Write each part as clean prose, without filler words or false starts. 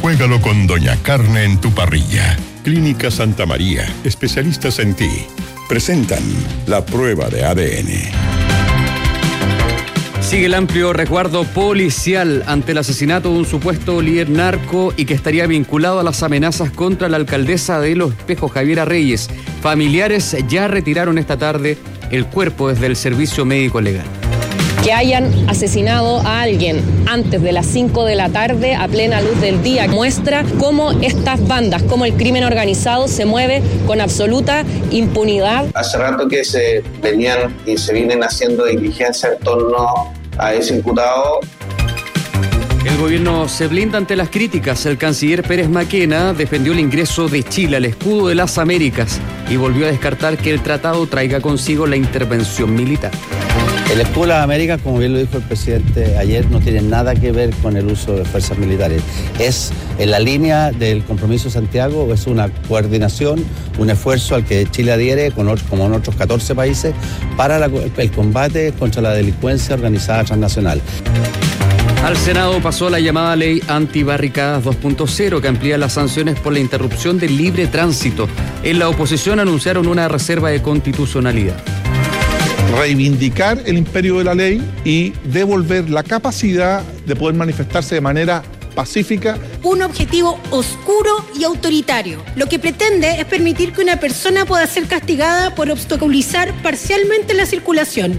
Juégalo con Doña Carne en tu parrilla. Clínica Santa María, especialistas en ti. Presentan la prueba de ADN. Sigue el amplio resguardo policial ante el asesinato de un supuesto líder narco y que estaría vinculado a las amenazas contra la alcaldesa de Los Espejos, Javiera Reyes. Familiares ya retiraron esta tarde el cuerpo desde el servicio médico legal. Que hayan asesinado a alguien antes de las 5 de la tarde a plena luz del día muestra cómo estas bandas, cómo el crimen organizado se mueve con absoluta impunidad. Hace rato que se venían y se vienen haciendo diligencias en torno a ese imputado. El gobierno se blinda ante las críticas. El canciller Pérez Maquena defendió el ingreso de Chile al escudo de las Américas y volvió a descartar que el tratado traiga consigo la intervención militar. El escudo de las Américas, como bien lo dijo el presidente ayer, no tiene nada que ver con el uso de fuerzas militares. Es en la línea del compromiso de Santiago, es una coordinación, un esfuerzo al que Chile adhiere, como en otros 14 países, para el combate contra la delincuencia organizada transnacional. Al Senado pasó la llamada Ley Antibarricadas 2.0, que amplía las sanciones por la interrupción del libre tránsito. En la oposición anunciaron una reserva de constitucionalidad. Reivindicar el imperio de la ley y devolver la capacidad de poder manifestarse de manera pacífica. Un objetivo oscuro y autoritario. Lo que pretende es permitir que una persona pueda ser castigada por obstaculizar parcialmente la circulación.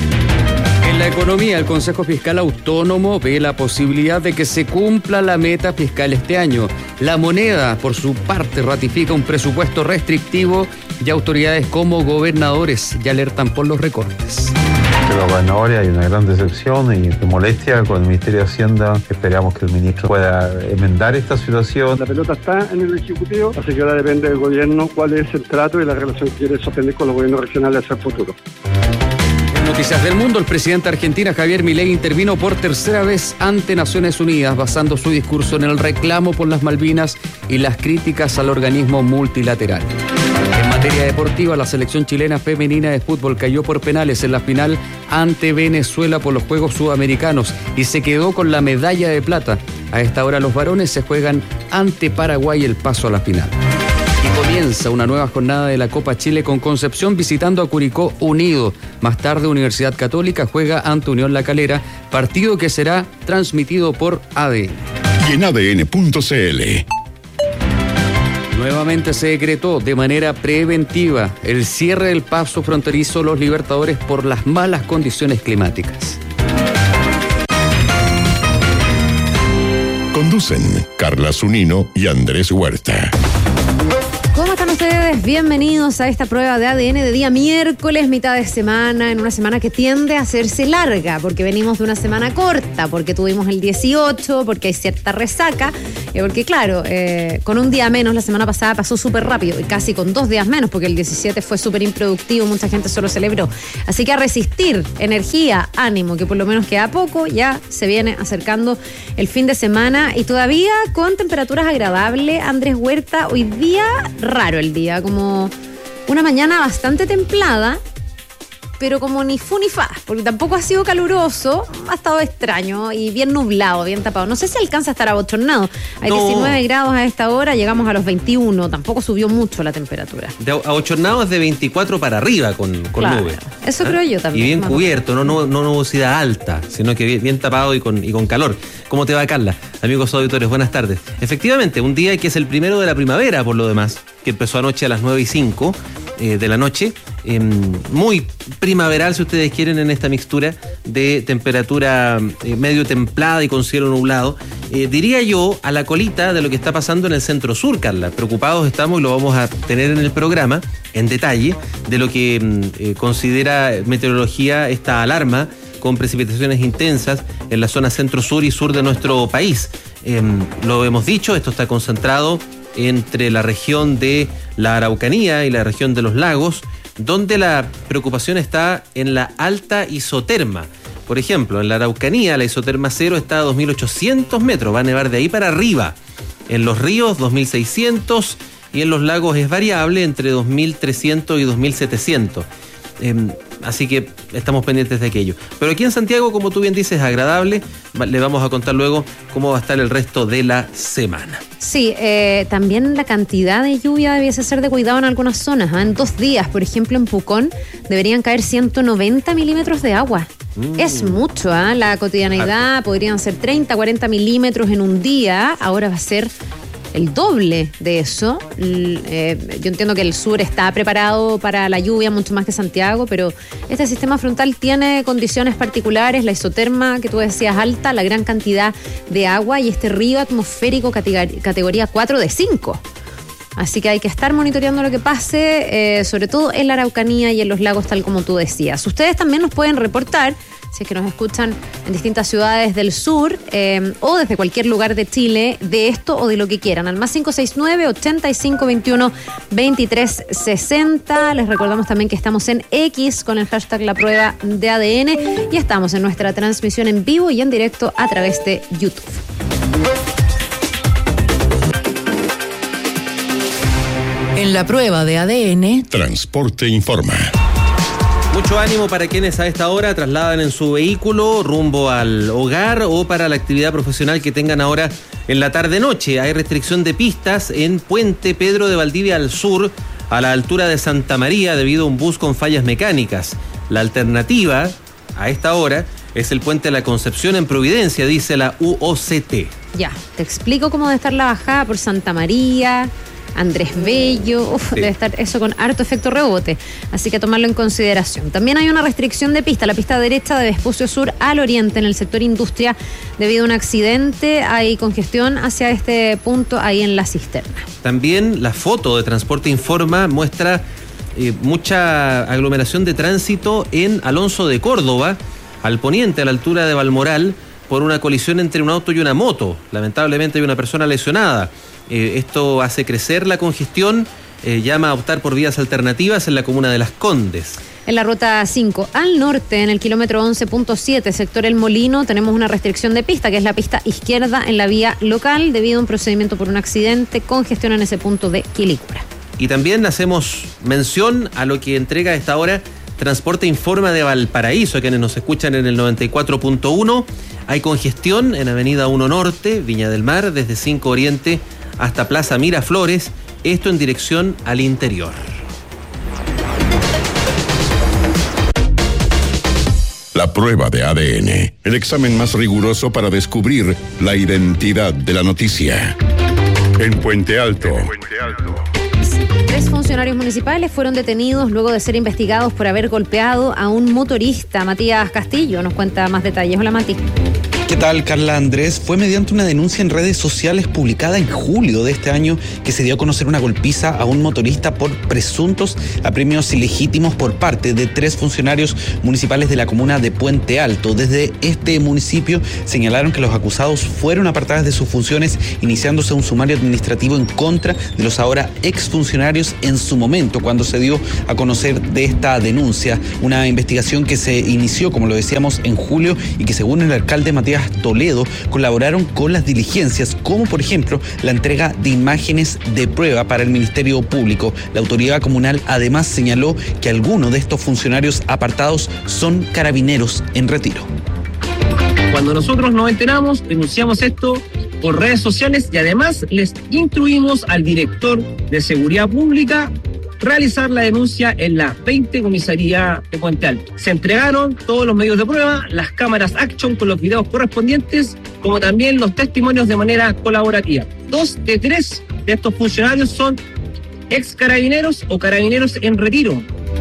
En la economía, el Consejo Fiscal Autónomo ve la posibilidad de que se cumpla la meta fiscal este año. La moneda, por su parte, ratifica un presupuesto restrictivo y autoridades como gobernadores ya alertan por los recortes. De los gobernadores hay una gran decepción y de molestia con el Ministerio de Hacienda. Esperamos que el ministro pueda enmendar esta situación. La pelota está en el Ejecutivo, así que ahora depende del gobierno cuál es el trato y la relación que quiere sostener con los gobiernos regionales hacia el futuro. Noticias del mundo, el presidente argentino Javier Milei intervino por tercera vez ante Naciones Unidas, basando su discurso en el reclamo por las Malvinas y las críticas al organismo multilateral. En materia deportiva, la selección chilena femenina de fútbol cayó por penales en la final ante Venezuela por los Juegos Sudamericanos y se quedó con la medalla de plata. A esta hora los varones se juegan ante Paraguay el paso a la final. Y comienza una nueva jornada de la Copa Chile con Concepción visitando a Curicó Unido. Más tarde, Universidad Católica juega ante Unión La Calera, partido que será transmitido por ADN. Y en ADN.cl. Nuevamente se decretó de manera preventiva el cierre del paso fronterizo Los Libertadores por las malas condiciones climáticas. Conducen Carla Zunino y Andrés Huerta. ¿Cómo están ustedes? Bienvenidos a esta prueba de ADN de día miércoles, mitad de semana, en una semana que tiende a hacerse larga, porque venimos de una semana corta, porque tuvimos el 18, porque hay cierta resaca, porque claro, con un día menos la semana pasada pasó súper rápido, y casi con 2 días menos, porque el 17 fue súper improductivo, mucha gente solo celebró. Así que a resistir, energía, ánimo, que por lo menos queda poco, ya se viene acercando el fin de semana, y todavía con temperaturas agradables. Andrés Huerta, hoy día raro el día, como una mañana bastante templada, pero como ni fu ni fa, porque tampoco ha sido caluroso, ha estado extraño y bien nublado, bien tapado. No sé si alcanza a estar abochornado. Hay 19 grados a esta hora, llegamos a los 21, tampoco subió mucho la temperatura. De abochornado es de 24 para arriba con claro, nubes. Eso creo yo también. Y bien cubierto, no nubosidad alta, sino que bien tapado y con calor. ¿Cómo te va, Carla? Amigos auditores, buenas tardes. Efectivamente, un día que es el primero de la primavera, por lo demás, que empezó anoche a las 9:05 de la noche, muy primaveral, si ustedes quieren, en esta mixtura de temperatura medio templada y con cielo nublado. Diría yo, a la colita de lo que está pasando en el centro sur, Carla. Preocupados estamos, y lo vamos a tener en el programa, en detalle, de lo que considera meteorología esta alarma con precipitaciones intensas en la zona centro-sur y sur de nuestro país. Lo hemos dicho, esto está concentrado entre la región de la Araucanía y la región de los lagos, donde la preocupación está en la alta isoterma. Por ejemplo, en la Araucanía la isoterma cero está a 2.800 metros, va a nevar de ahí para arriba. En los ríos 2.600 y en los lagos es variable entre 2.300 y 2.700. Así que estamos pendientes de aquello. Pero aquí en Santiago, como tú bien dices, agradable. Le vamos a contar luego cómo va a estar el resto de la semana. Sí, también la cantidad de lluvia debiese ser de cuidado en algunas zonas. En 2 días, por ejemplo, en Pucón, deberían caer 190 milímetros de agua. Es mucho, la cotidianeidad podrían ser 30, 40 milímetros en un día. Ahora va a ser el doble de eso. Yo entiendo que el sur está preparado para la lluvia mucho más que Santiago, pero este sistema frontal tiene condiciones particulares, la isoterma que tú decías alta, la gran cantidad de agua y este río atmosférico categoría 4 de 5. Así que hay que estar monitoreando lo que pase, sobre todo en la Araucanía y en los lagos, tal como tú decías. Ustedes también nos pueden reportar, si es que nos escuchan en distintas ciudades del sur o desde cualquier lugar de Chile, de esto o de lo que quieran. Al más 569-8521-2360. Les recordamos también que estamos en X con el hashtag La Prueba de ADN y estamos en nuestra transmisión en vivo y en directo a través de YouTube. En La Prueba de ADN, Transporte Informa. Mucho ánimo para quienes a esta hora trasladan en su vehículo rumbo al hogar o para la actividad profesional que tengan ahora en la tarde-noche. Hay restricción de pistas en Puente Pedro de Valdivia al sur, a la altura de Santa María, debido a un bus con fallas mecánicas. La alternativa a esta hora es el Puente de la Concepción en Providencia, dice la UOCT. Ya, te explico cómo debe estar la bajada por Santa María, Andrés Bello, sí. Debe estar eso con harto efecto rebote, así que tomarlo en consideración. También hay una restricción de pista, la pista derecha de Vespucio Sur al oriente en el sector industria debido a un accidente. Hay congestión hacia este punto ahí en la cisterna. También la foto de Transporte Informa muestra mucha aglomeración de tránsito en Alonso de Córdoba, al poniente, a la altura de Balmoral, por una colisión entre un auto y una moto. Lamentablemente hay una persona lesionada. Esto hace crecer la congestión, llama a optar por vías alternativas en la comuna de Las Condes. En la ruta 5, al norte, en el kilómetro 11.7, sector El Molino, tenemos una restricción de pista, que es la pista izquierda en la vía local, debido a un procedimiento por un accidente, congestión en ese punto de Quilicura. Y también hacemos mención a lo que entrega a esta hora Transporte Informa de Valparaíso, a quienes nos escuchan en el 94.1. Hay congestión en Avenida 1 Norte, Viña del Mar, desde 5 Oriente hasta Plaza Miraflores, esto en dirección al interior. La prueba de ADN, el examen más riguroso para descubrir la identidad de la noticia. En Puente Alto. 3 funcionarios municipales fueron detenidos luego de ser investigados por haber golpeado a un motorista. Matías Castillo nos cuenta más detalles. Hola, Mati. ¿Qué tal, Carla Andrés? Fue mediante una denuncia en redes sociales publicada en julio de este año que se dio a conocer una golpiza a un motorista por presuntos apremios ilegítimos por parte de 3 funcionarios municipales de la comuna de Puente Alto. Desde este municipio señalaron que los acusados fueron apartados de sus funciones, iniciándose un sumario administrativo en contra de los ahora exfuncionarios en su momento, cuando se dio a conocer de esta denuncia. Una investigación que se inició, como lo decíamos, en julio y que, según el alcalde Matías Toledo, colaboraron con las diligencias, como por ejemplo la entrega de imágenes de prueba para el Ministerio Público. La autoridad comunal además señaló que algunos de estos funcionarios apartados son carabineros en retiro. Cuando nosotros nos enteramos, denunciamos esto por redes sociales y además les instruimos al director de Seguridad Pública realizar la denuncia en la 20 Comisaría de Puente Alto. Se entregaron todos los medios de prueba, las cámaras Action con los videos correspondientes, como también los testimonios de manera colaborativa. 2 de 3 de estos funcionarios son ex carabineros o carabineros en retiro.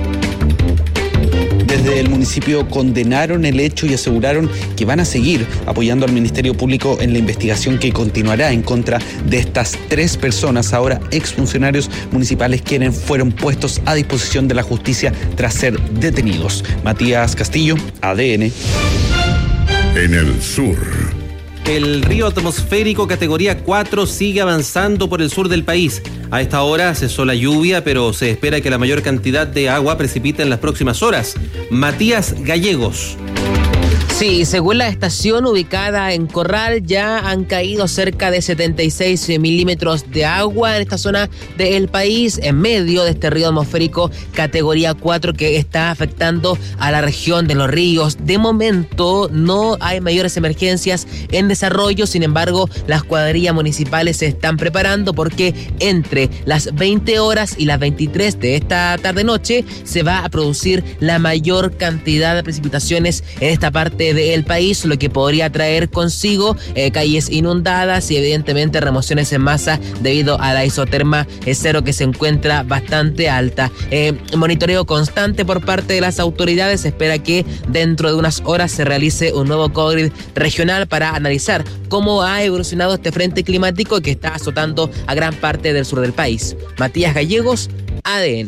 Desde el municipio condenaron el hecho y aseguraron que van a seguir apoyando al Ministerio Público en la investigación que continuará en contra de estas 3 personas, ahora exfuncionarios municipales, quienes fueron puestos a disposición de la justicia tras ser detenidos. Matías Castillo, ADN. En el sur. El río atmosférico categoría 4 sigue avanzando por el sur del país. A esta hora cesó la lluvia, pero se espera que la mayor cantidad de agua precipite en las próximas horas. Matías Gallegos. Sí, según la estación ubicada en Corral, ya han caído cerca de 76 milímetros de agua en esta zona del país, en medio de este río atmosférico categoría 4 que está afectando a la región de los ríos. De momento no hay mayores emergencias en desarrollo, sin embargo, las cuadrillas municipales se están preparando porque entre las 20 horas y las 23 de esta tarde-noche se va a producir la mayor cantidad de precipitaciones en esta parte del país, lo que podría traer consigo calles inundadas y evidentemente remociones en masa debido a la isoterma cero que se encuentra bastante alta. Monitoreo constante por parte de las autoridades. Se espera que dentro de unas horas se realice un nuevo COVID regional para analizar cómo ha evolucionado este frente climático que está azotando a gran parte del sur del país. Matías Gallegos, ADN.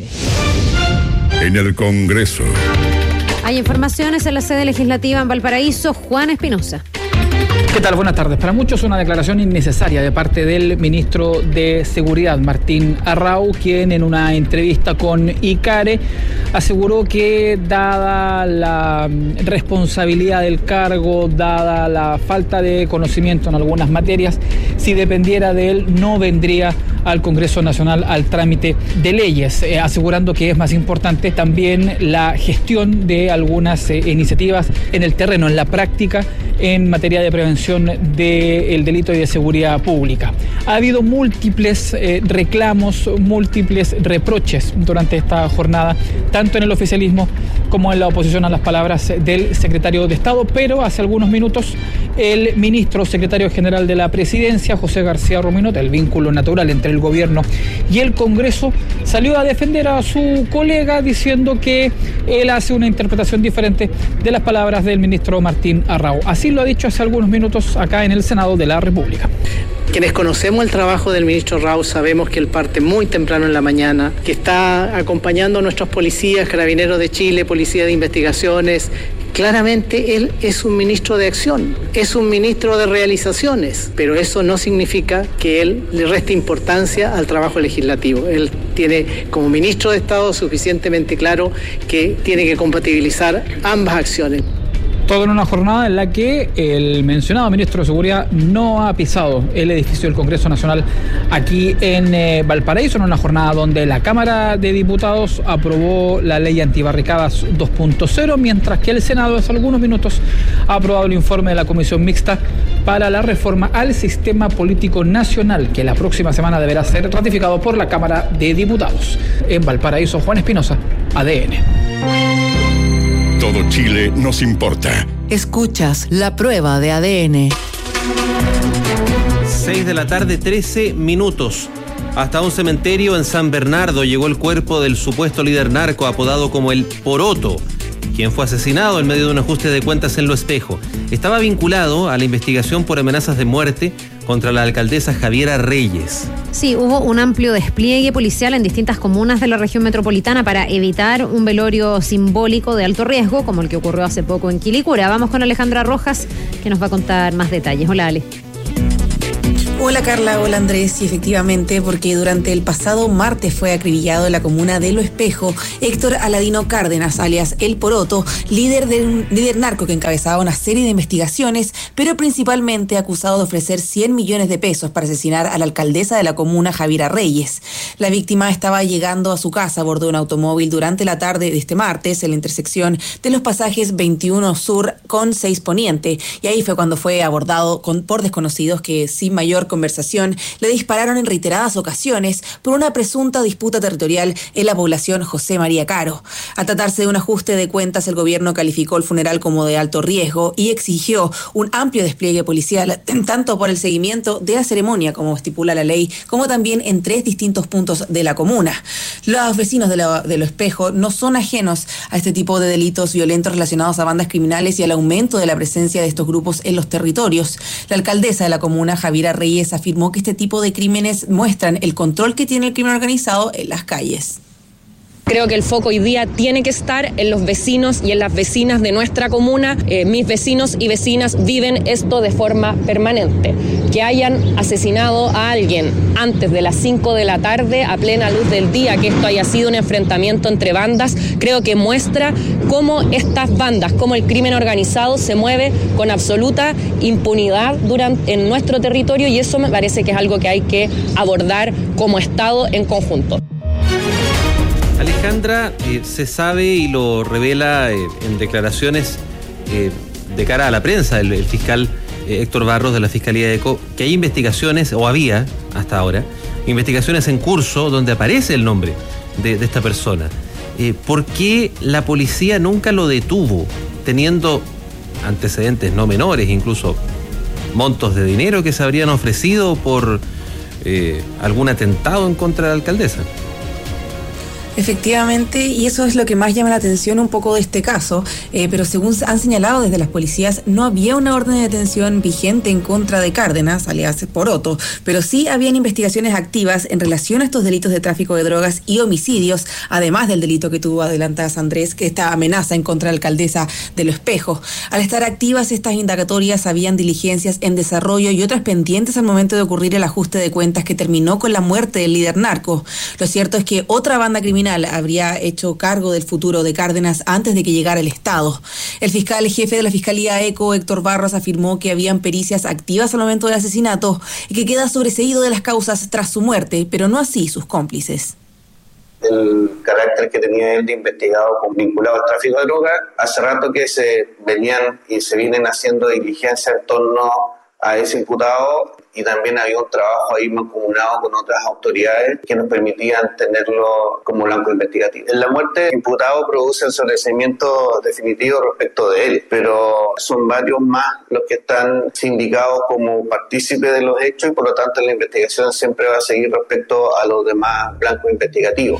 En el Congreso. Hay informaciones en la sede legislativa en Valparaíso. Juan Espinosa. ¿Qué tal? Buenas tardes. Para muchos una declaración innecesaria de parte del ministro de Seguridad, Martín Arrau, quien en una entrevista con Icare aseguró que dada la responsabilidad del cargo, dada la falta de conocimiento en algunas materias, si dependiera de él no vendría al Congreso Nacional al trámite de leyes, asegurando que es más importante también la gestión de algunas iniciativas en el terreno, en la práctica, en materia de prevención del delito y de seguridad pública. Ha habido múltiples reclamos, múltiples reproches durante esta jornada, tanto en el oficialismo como en la oposición a las palabras del secretario de Estado, pero hace algunos minutos el ministro secretario general de la Presidencia, José García Ruminot, el vínculo natural entre el gobierno y el Congreso, salió a defender a su colega diciendo que él hace una interpretación diferente de las palabras del ministro Martín Arrau. Así lo ha dicho hace algunos minutos acá en el Senado de la República. Quienes conocemos el trabajo del ministro Arrau sabemos que él parte muy temprano en la mañana, que está acompañando a nuestros policías, carabineros de Chile, policía de investigaciones. Claramente él es un ministro de acción, es un ministro de realizaciones, pero eso no significa que él le reste importancia al trabajo legislativo. Él tiene como ministro de Estado suficientemente claro que tiene que compatibilizar ambas acciones. Todo en una jornada en la que el mencionado ministro de Seguridad no ha pisado el edificio del Congreso Nacional aquí en Valparaíso, en una jornada donde la Cámara de Diputados aprobó la ley antibarricadas 2.0, mientras que el Senado hace algunos minutos ha aprobado el informe de la Comisión Mixta para la reforma al sistema político nacional, que la próxima semana deberá ser ratificado por la Cámara de Diputados. En Valparaíso, Juan Espinosa, ADN. Todo Chile nos importa. Escuchas la prueba de ADN. 6 de la tarde, 13 minutos. Hasta un cementerio en San Bernardo llegó el cuerpo del supuesto líder narco apodado como el Poroto, quien fue asesinado en medio de un ajuste de cuentas en Lo Espejo. Estaba vinculado a la investigación por amenazas de muerte contra la alcaldesa Javiera Reyes. Sí, hubo un amplio despliegue policial en distintas comunas de la región metropolitana para evitar un velorio simbólico de alto riesgo, como el que ocurrió hace poco en Quilicura. Vamos con Alejandra Rojas, que nos va a contar más detalles. Hola, Ale. Hola Carla, hola Andrés, y efectivamente, porque durante el pasado martes fue acribillado en la comuna de Lo Espejo Héctor Aladino Cárdenas, alias El Poroto, líder narco que encabezaba una serie de investigaciones, pero principalmente acusado de ofrecer 100 millones de pesos para asesinar a la alcaldesa de la comuna, Javiera Reyes. La víctima estaba llegando a su casa a bordo de un automóvil durante la tarde de este martes en la intersección de los pasajes 21 Sur con 6 Poniente, y ahí fue cuando fue abordado por desconocidos que sin mayor conversación le dispararon en reiteradas ocasiones por una presunta disputa territorial en la población José María Caro. A tratarse de un ajuste de cuentas, el gobierno calificó el funeral como de alto riesgo y exigió un amplio despliegue policial, tanto por el seguimiento de la ceremonia, como estipula la ley, como también en 3 distintos puntos de la comuna. Los vecinos de Lo Espejo no son ajenos a este tipo de delitos violentos relacionados a bandas criminales y al aumento de la presencia de estos grupos en los territorios. La alcaldesa de la comuna, Javiera Reyes, afirmó que este tipo de crímenes muestran el control que tiene el crimen organizado en las calles. Creo que el foco hoy día tiene que estar en los vecinos y en las vecinas de nuestra comuna. Mis vecinos y vecinas viven esto de forma permanente. Que hayan asesinado a alguien antes de las 5 de la tarde a plena luz del día, que esto haya sido un enfrentamiento entre bandas, creo que muestra cómo estas bandas, cómo el crimen organizado se mueve con absoluta impunidad en nuestro territorio, y eso me parece que es algo que hay que abordar como Estado en conjunto. Alejandra, se sabe y lo revela en declaraciones de cara a la prensa el fiscal Héctor Barros de la Fiscalía de ECO, que hay investigaciones, o había hasta ahora, investigaciones en curso donde aparece el nombre de esta persona. ¿Por qué la policía nunca lo detuvo, teniendo antecedentes no menores, incluso montos de dinero que se habrían ofrecido por algún atentado en contra de la alcaldesa? Efectivamente, y eso es lo que más llama la atención un poco de este caso, pero según han señalado desde las policías, no había una orden de detención vigente en contra de Cárdenas, alias Poroto, pero sí habían investigaciones activas en relación a estos delitos de tráfico de drogas y homicidios, además del delito que tú adelantas, Andrés, que esta amenaza en contra de la alcaldesa de Lo Espejo. Al estar activas estas indagatorias, habían diligencias en desarrollo y otras pendientes al momento de ocurrir el ajuste de cuentas que terminó con la muerte del líder narco. Lo cierto es que otra banda criminal habría hecho cargo del futuro de Cárdenas antes de que llegara el Estado. El fiscal jefe de la Fiscalía ECO, Héctor Barros, afirmó que habían pericias activas al momento del asesinato y que queda sobreseído de las causas tras su muerte, pero no así sus cómplices. El carácter que tenía él de investigado vinculado al tráfico de drogas, hace rato que se vienen haciendo diligencias en torno a ese imputado, y también había un trabajo ahí mancomunado con otras autoridades que nos permitían tenerlo como blanco investigativo. En la muerte del imputado produce el sobreseimiento definitivo respecto de él, pero son varios más los que están sindicados como partícipes de los hechos, y por lo tanto la investigación siempre va a seguir respecto a los demás blancos investigativos.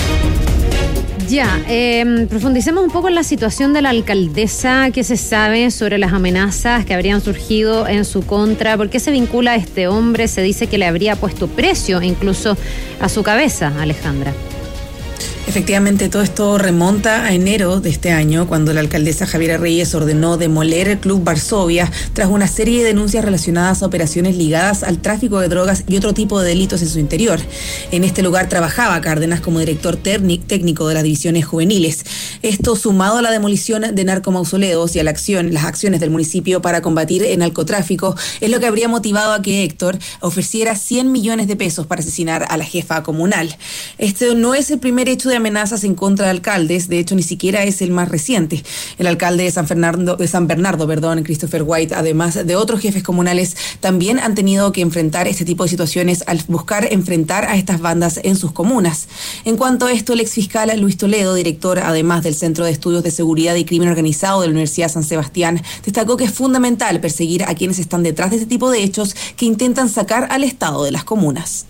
Ya, profundicemos un poco en la situación de la alcaldesa. ¿Qué se sabe sobre las amenazas que habrían surgido en su contra? ¿Por qué se vincula a este hombre? Se dice que le habría puesto precio incluso a su cabeza, Alejandra. Efectivamente, todo esto remonta a enero de este año, cuando la alcaldesa Javiera Reyes ordenó demoler el Club Varsovia tras una serie de denuncias relacionadas a operaciones ligadas al tráfico de drogas y otro tipo de delitos en su interior. En este lugar trabajaba Cárdenas como director técnico de las divisiones juveniles. Esto, sumado a la demolición de narcomausoleos y a las acciones del municipio para combatir el narcotráfico, es lo que habría motivado a que Héctor ofreciera 100 millones de pesos para asesinar a la jefa comunal. Este no es el primer hecho de amenazas en contra de alcaldes, de hecho ni siquiera es el más reciente. El alcalde de San Bernardo, Christopher White, además de otros jefes comunales, también han tenido que enfrentar este tipo de situaciones al buscar enfrentar a estas bandas en sus comunas. En cuanto a esto, el exfiscal Luis Toledo, director además del Centro de Estudios de Seguridad y Crimen Organizado de la Universidad San Sebastián, destacó que es fundamental perseguir a quienes están detrás de este tipo de hechos que intentan sacar al Estado de las comunas.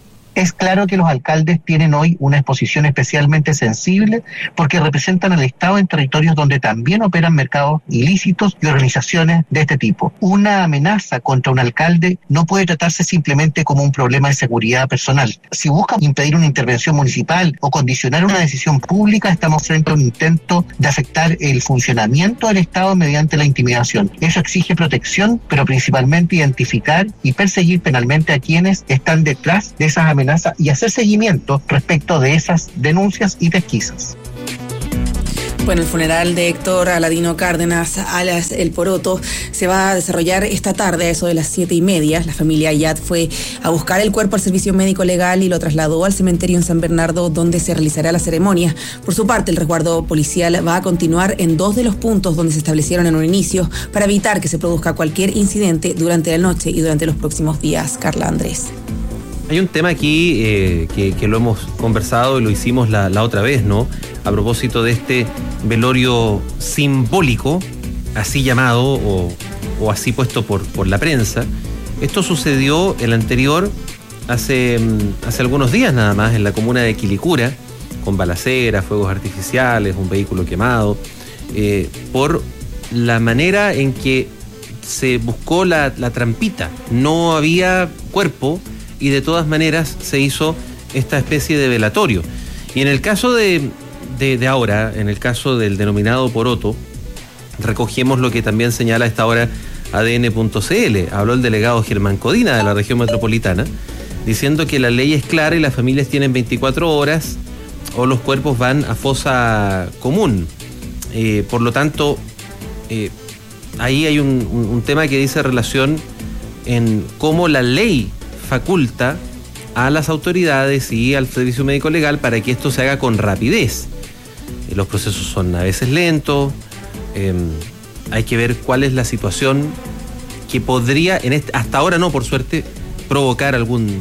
Es claro que los alcaldes tienen hoy una exposición especialmente sensible porque representan al Estado en territorios donde también operan mercados ilícitos y organizaciones de este tipo. Una amenaza contra un alcalde no puede tratarse simplemente como un problema de seguridad personal. Si busca impedir una intervención municipal o condicionar una decisión pública, estamos frente a un intento de afectar el funcionamiento del Estado mediante la intimidación. Eso exige protección, pero principalmente identificar y perseguir penalmente a quienes están detrás de esas amenazas y hacer seguimiento respecto de esas denuncias y pesquisas. Bueno, el funeral de Héctor Aladino Cárdenas, alias El Poroto, se va a desarrollar esta tarde a eso de las 7:30. La familia Ayat fue a buscar el cuerpo al servicio médico legal y lo trasladó al cementerio en San Bernardo, donde se realizará la ceremonia. Por su parte, el resguardo policial va a continuar en 2 de los puntos donde se establecieron en un inicio para evitar que se produzca cualquier incidente durante la noche y durante los próximos días. Carla, Andrés. Hay un tema aquí que lo hemos conversado y lo hicimos la otra vez, ¿no? A propósito de este velorio simbólico, así llamado o así puesto por la prensa. Esto sucedió el anterior hace algunos días nada más en la comuna de Quilicura, con balaceras, fuegos artificiales, un vehículo quemado, por la manera en que se buscó la trampita. No había cuerpo, y de todas maneras se hizo esta especie de velatorio. Y en el caso de ahora, en el caso del denominado poroto, recogemos lo que también señala a esta hora ADN.cl. Habló el delegado Germán Codina de la región metropolitana, diciendo que la ley es clara y las familias tienen 24 horas o los cuerpos van a fosa común. Por lo tanto, ahí hay un tema que dice relación en cómo la ley faculta a las autoridades y al servicio médico legal para que esto se haga con rapidez. Los procesos son a veces lentos, hay que ver cuál es la situación que podría, hasta ahora no, por suerte, provocar algún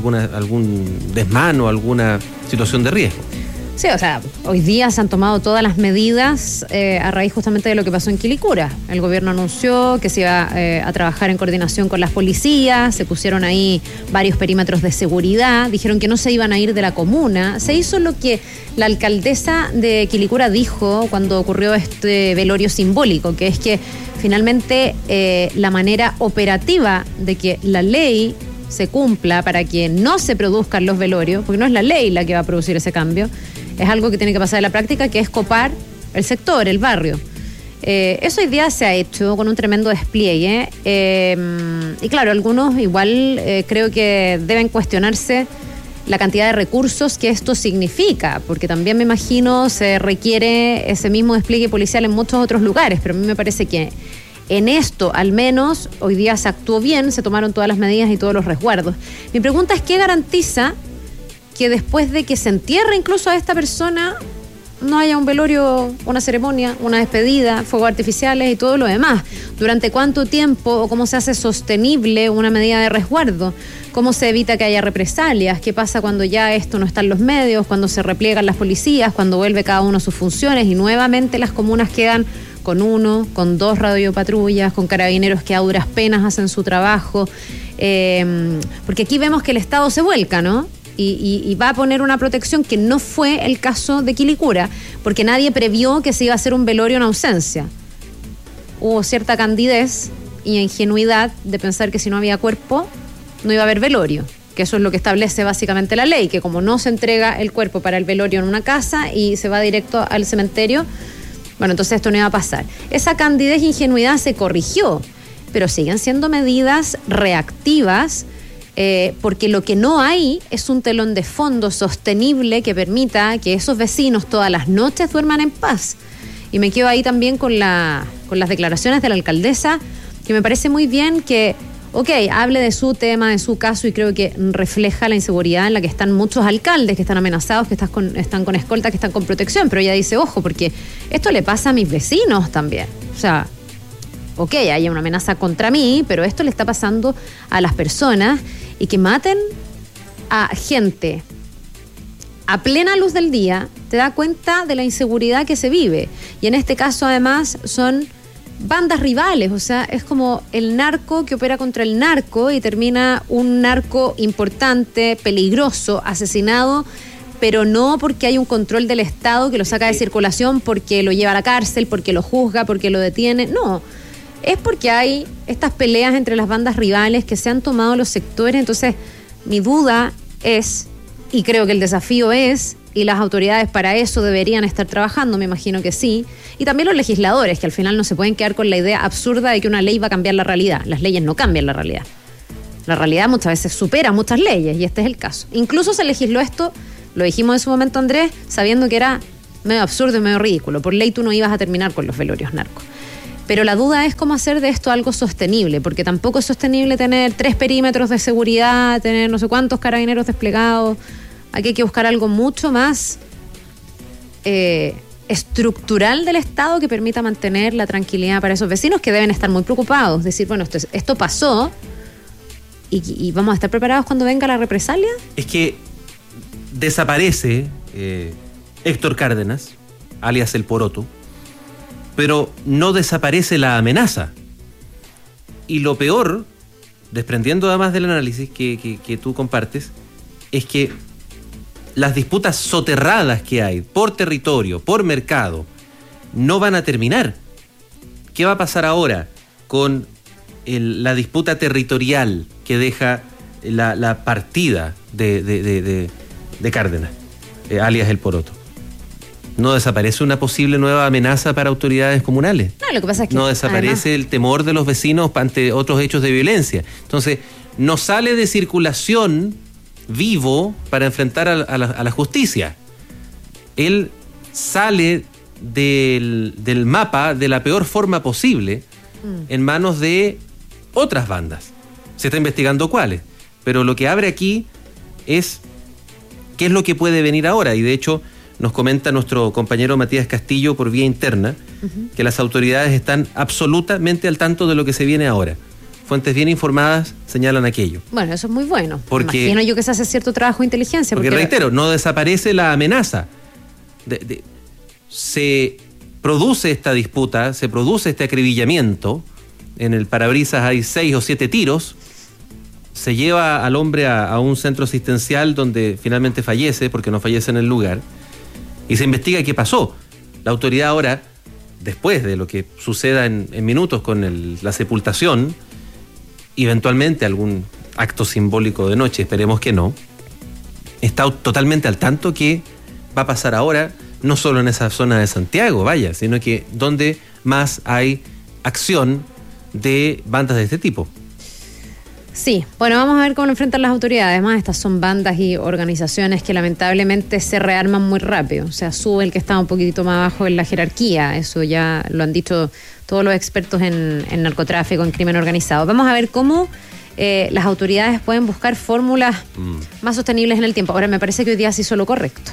desmano, alguna situación de riesgo. Sí, o sea, hoy día se han tomado todas las medidas a raíz justamente de lo que pasó en Quilicura. El gobierno anunció que se iba a trabajar en coordinación con las policías, se pusieron ahí varios perímetros de seguridad, dijeron que no se iban a ir de la comuna. Se hizo lo que la alcaldesa de Quilicura dijo cuando ocurrió este velorio simbólico, que es que finalmente la manera operativa de que la ley se cumpla para que no se produzcan los velorios, porque no es la ley la que va a producir ese cambio, es algo que tiene que pasar en la práctica, que es copar el sector, el barrio. Eso hoy día se ha hecho con un tremendo despliegue. Y claro, algunos igual creo que deben cuestionarse la cantidad de recursos que esto significa, porque también me imagino se requiere ese mismo despliegue policial en muchos otros lugares, pero a mí me parece que en esto, al menos, hoy día se actuó bien, se tomaron todas las medidas y todos los resguardos. Mi pregunta es, ¿qué garantiza que después de que se entierre incluso a esta persona no haya un velorio, una ceremonia, una despedida, fuegos artificiales y todo lo demás? ¿Durante cuánto tiempo o cómo se hace sostenible una medida de resguardo? ¿Cómo se evita que haya represalias? ¿Qué pasa cuando ya esto no está en los medios, cuando se repliegan las policías, cuando vuelve cada uno a sus funciones y nuevamente las comunas quedan con 1, con 2 radiopatrullas, con carabineros que a duras penas hacen su trabajo? Porque aquí vemos que el Estado se vuelca, ¿no? Y va a poner una protección que no fue el caso de Quilicura, porque nadie previó que se iba a hacer un velorio en ausencia. Hubo cierta candidez y ingenuidad de pensar que si no había cuerpo, no iba a haber velorio, que eso es lo que establece básicamente la ley, que como no se entrega el cuerpo para el velorio en una casa y se va directo al cementerio, bueno, entonces esto no iba a pasar. Esa candidez e ingenuidad se corrigió, pero siguen siendo medidas reactivas, porque lo que no hay es un telón de fondo sostenible que permita que esos vecinos todas las noches duerman en paz. Y me quedo ahí también con las declaraciones de la alcaldesa, que me parece muy bien que, hable de su tema, de su caso, y creo que refleja la inseguridad en la que están muchos alcaldes que están amenazados, que están con escolta, que están con protección, pero ella dice, ojo, porque esto le pasa a mis vecinos también. O sea, hay una amenaza contra mí, pero esto le está pasando a las personas, y que maten a gente a plena luz del día te da cuenta de la inseguridad que se vive. Y en este caso además son bandas rivales, o sea, es como el narco que opera contra el narco y termina un narco importante, peligroso, asesinado, pero no porque hay un control del Estado que lo saca de circulación, porque lo lleva a la cárcel, porque lo juzga, porque lo detiene, no. Es porque hay estas peleas entre las bandas rivales que se han tomado los sectores. Entonces, mi duda es, y creo que el desafío es, y las autoridades para eso deberían estar trabajando, me imagino que sí, y también los legisladores, que al final no se pueden quedar con la idea absurda de que una ley va a cambiar la realidad. Las leyes no cambian la realidad. La realidad muchas veces supera muchas leyes, y este es el caso. Incluso se legisló esto, lo dijimos en su momento, Andrés, sabiendo que era medio absurdo y medio ridículo. Por ley tú no ibas a terminar con los velorios narcos. Pero la duda es cómo hacer de esto algo sostenible, porque tampoco es sostenible tener 3 perímetros de seguridad, tener no sé cuántos carabineros desplegados. Aquí hay que buscar algo mucho más estructural del Estado que permita mantener la tranquilidad para esos vecinos que deben estar muy preocupados. Decir, bueno, esto pasó y vamos a estar preparados cuando venga la represalia. Es que desaparece Héctor Cárdenas, alias El Poroto, pero no desaparece la amenaza. Y lo peor, desprendiendo además del análisis que tú compartes, es que las disputas soterradas que hay por territorio, por mercado, no van a terminar. ¿Qué va a pasar ahora con la disputa territorial que deja la partida de Cárdenas? alias El Poroto. No desaparece una posible nueva amenaza para autoridades comunales. No, lo que pasa es que no desaparece el temor de los vecinos ante otros hechos de violencia. Entonces, no sale de circulación vivo para enfrentar a la justicia. Él sale del mapa de la peor forma posible en manos de otras bandas. Se está investigando cuáles. Pero lo que abre aquí es qué es lo que puede venir ahora. Y de hecho, nos comenta nuestro compañero Matías Castillo por vía interna que las autoridades están absolutamente al tanto de lo que se viene ahora. Fuentes bien informadas señalan aquello. Bueno, eso es muy bueno. Porque, imagino yo que se hace cierto trabajo de inteligencia. Porque reitero, no desaparece la amenaza. Se produce esta disputa, se produce este acribillamiento. En el parabrisas hay 6 o 7 tiros. Se lleva al hombre a un centro asistencial donde finalmente fallece, porque no fallece en el lugar. Y se investiga qué pasó. La autoridad ahora, después de lo que suceda en minutos con la sepultación, eventualmente algún acto simbólico de noche, esperemos que no, está totalmente al tanto que va a pasar ahora, no solo en esa zona de Santiago, vaya, sino que donde más hay acción de bandas de este tipo. Sí, bueno, vamos a ver cómo lo enfrentan las autoridades. Además, estas son bandas y organizaciones que lamentablemente se rearman muy rápido. O sea, sube el que está un poquitito más abajo en la jerarquía. Eso ya lo han dicho todos los expertos en narcotráfico, en crimen organizado. Vamos a ver cómo las autoridades pueden buscar fórmulas más sostenibles en el tiempo. Ahora, me parece que hoy día se hizo lo correcto.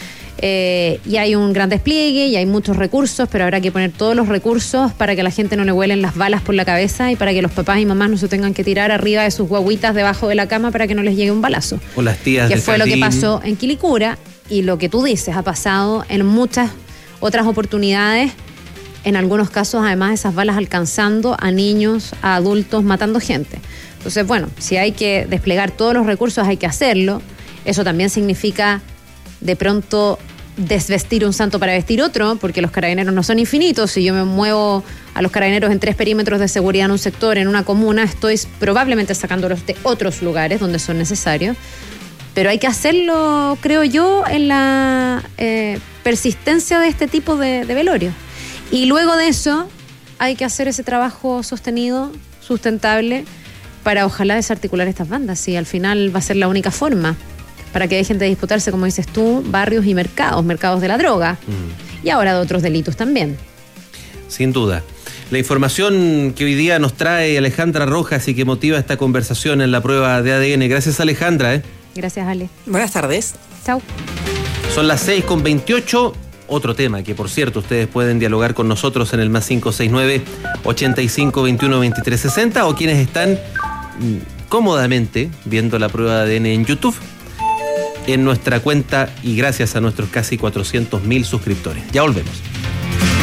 Y hay un gran despliegue y hay muchos recursos, pero habrá que poner todos los recursos para que a la gente no le vuelen las balas por la cabeza y para que los papás y mamás no se tengan que tirar arriba de sus guaguitas debajo de la cama para que no les llegue un balazo. O las tías que del fue jardín. Lo que pasó en Quilicura, y lo que tú dices ha pasado en muchas otras oportunidades, en algunos casos además esas balas alcanzando a niños, a adultos, matando gente. Entonces, bueno, si hay que desplegar todos los recursos hay que hacerlo. Eso también significa de pronto desvestir un santo para vestir otro, porque los carabineros no son infinitos. Si yo me muevo a los carabineros en 3 perímetros de seguridad en un sector, en una comuna, estoy probablemente sacándolos de otros lugares donde son necesarios. Pero hay que hacerlo, creo yo, en la persistencia de este tipo de velorios. Y luego de eso hay que hacer ese trabajo sostenido, sustentable, para ojalá desarticular estas bandas. Y al final va a ser la única forma para que dejen de disputarse, como dices tú, barrios y mercados de la droga, y ahora de otros delitos también. Sin duda. La información que hoy día nos trae Alejandra Rojas y que motiva esta conversación en la prueba de ADN. Gracias, Alejandra. Gracias, Ale. Buenas tardes. Chao. Son las 6:28. Otro tema que, por cierto, ustedes pueden dialogar con nosotros en el +569 85 21 23 60, o quienes están cómodamente viendo la prueba de ADN en YouTube, en nuestra cuenta, y gracias a nuestros casi 400.000 suscriptores. Ya volvemos.